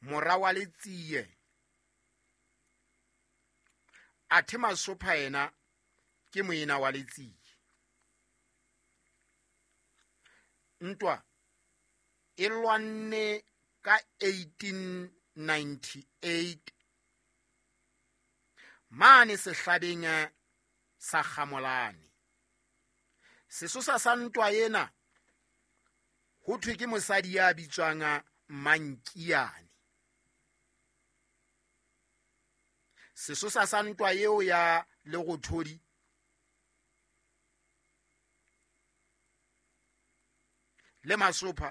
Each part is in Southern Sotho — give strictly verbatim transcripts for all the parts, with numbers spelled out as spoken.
mora wa Letsie. Athe Masopha ena ke moena wa Letsie. Ntwa e lwanne ka eighteen ninety-eight mane sehlabeng sa Kgamolane. Sesosa sa ntwa ena ho thwe ke mosadi ya bitswang Mankiane. Sesosa sa ntwa eo ya Lerothodi le Masopha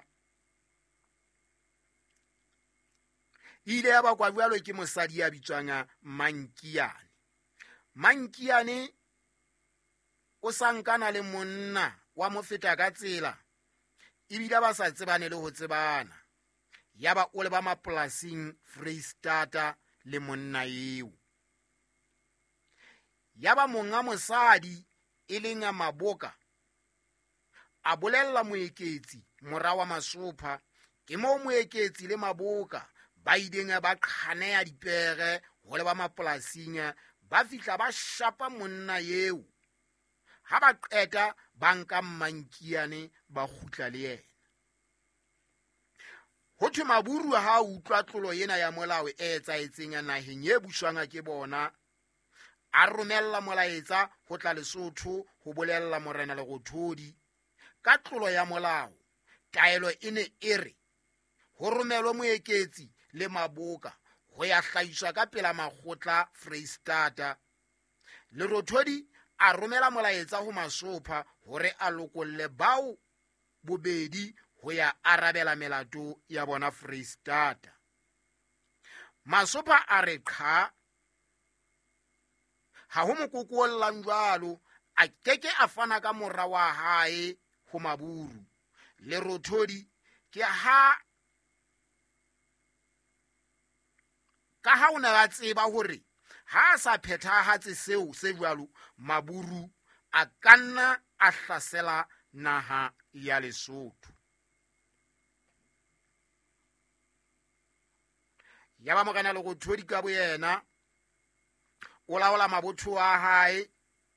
ile ya bakwa bjalo ke mosadi ya bitswang Mankiane. Mankiane o sankana le monna wa mo feta ka tsela, ebile ba sa tsebane le ho tsebana. Yaba o le ba mapolasing Freistata le monna eo. Yaba monga mosadi e leng Maboka a bolella moeketsi mora wa Masopha, ke mo moeketsi le Maboka ba ideng ba qhaneya dipere ho le ba mapolasing, ba fihla ba shapa monna eo. Ha ba qeta ba nka Mankiane ba kgutla le yena. Ho thwe maburu ha utlwa tlolo ena ya molao e etsaetseng naheng e buswang ke bona, a romella molaetsa ho tla Lesotho ho bolella morena Lerothodi ka tlolo ya molao. Taelo e ne e re ho romelwe moeketsi le Maboka ho ya hlahiswa ka pela makgotla Freistata. Lerothodi a romela molaetsa ho Masopha hore a lokolle bao bobedi ho ya arabela melato ya bona Freistata. Masopha a re qha, ha ho mokokollang jwalo, a keke a fana ka mora wa hae ho maburu. Lerothodi ke ha ka ha ona ba tseba hore ha sa phethahatse seo se jwalo, maburu a kanna a hlasela naha ya Lesotho. Yaba morena Lerothodi ka boyena o laola mabotho a hae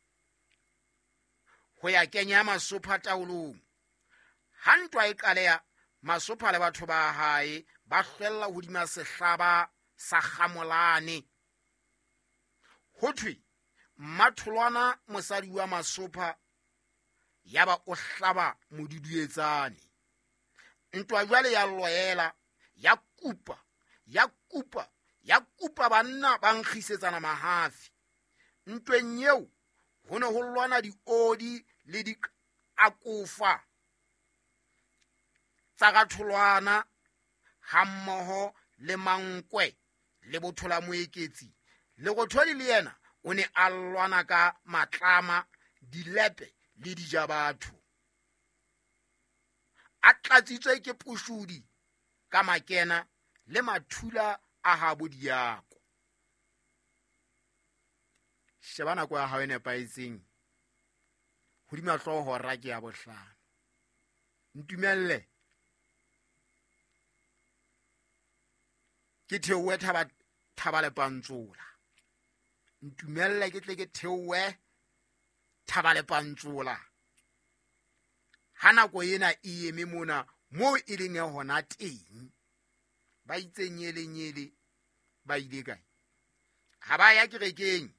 ho ya kenya Masopha taolong. Ha ntwa e qaleya, Masopha le batho ba hae ba hlwella hodima sehlaba sa Kgamolane. Ho thwe Mmatholwana mosadi wa Masopha yaba o hlaba modiduetsane. Ntwa jwale ya loela, ya kupa ya kupa ya kupa banna ba nkgisetsana mahafi. Ntweng eo ho ne ho lwana diodi le di akofa tsa Gatholwana hammoho le Mankwe le bothola moeketsi. Lerothodi le yena o ne a lwana ka matlama, dilepe le dijabatho. A tlatsitswe ke Pushudi ka Makena le mathula a habo diako. Sheba nako ya hao e nepaetseng, hodima hlooho ra ke ya bohlano. Ntumelle ke theowe thaba thaba le pantsola. Ntumelle ke tle ke theowe thaba le pantsola. Ha nako ena e eme mona mo e leng e hona teng. Ba itsenyele nyele ba ile kae? Ha ba ya kerekeng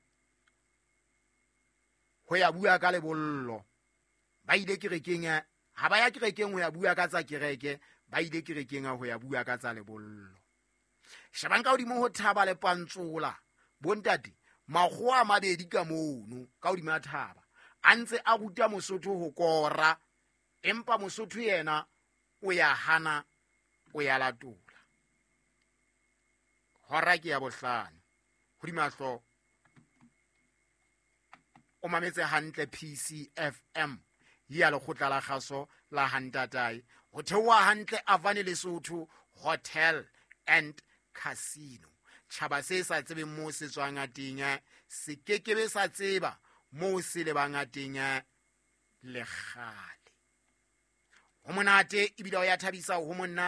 ho ya bua ka lebollo. Ba ile kerekeng, ha ba ya kerekeng ho ya bua ka tsa kereke, ba ile kerekeng ho ya bua ka tsa lebollo. Shebang ka hodimo ho thaba le pantsola, bontate makgowa a mabedi ka mono ka hodima thaba a ntse a ruta Mosotho ho kora, empa Mosotho yena o ya hana, o ya latola. Hora ke ya bohlano, hodima hlo o mametse hantle P C F M ya lekgotla la kgaso la Hantatai, ho theoha hantle Avani Lesotho Hotel and Casino. Tjhaba se sa tsebe mo se tswang teng, se kekebe sa tseba mo se le bang teng le kgale. Ho monate ebile o ya thabisa ho monna